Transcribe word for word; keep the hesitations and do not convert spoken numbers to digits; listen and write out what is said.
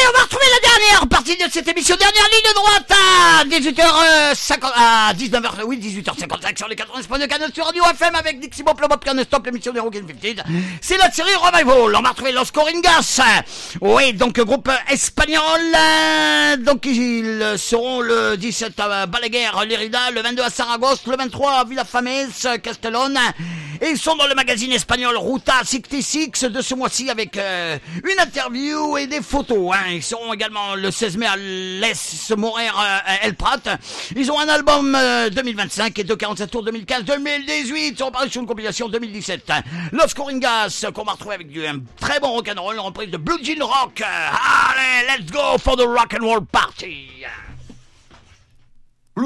on va retrouver la dernière partie de cette émission, dernière ligne droite à dix-huit heures cinquante, à dix-neuf heures, oui, dix-huit heures cinquante-cinq sur les quatre-vingts points de Canal sur Radio F M avec Dixie Bop, le Bop Can Stop, l'émission des Rockin' Fifties. C'est la série Revival. On va retrouver Los Coringas. Oui, donc groupe espagnol. Donc ils seront le dix-sept à Balaguer, Lérida, le vingt-deux à Saragosse, le vingt-trois à Villafames, Castellón. Et ils sont dans le magazine espagnol Ruta soixante-six de ce mois-ci avec euh, une interview et des photos. Hein. Ils seront également le seize mai à Les Morer euh, El Prat. Ils ont un album euh, deux mille vingt-cinq et deux quarante-sept tours deux mille quinze deux mille dix-huit. Ils sont parus sur une compilation deux mille dix-sept. Los Coringas qu'on va retrouver avec du un très bon rock'n'roll, une reprise de Blue Jean Rock. Allez, let's go for the rock and roll party.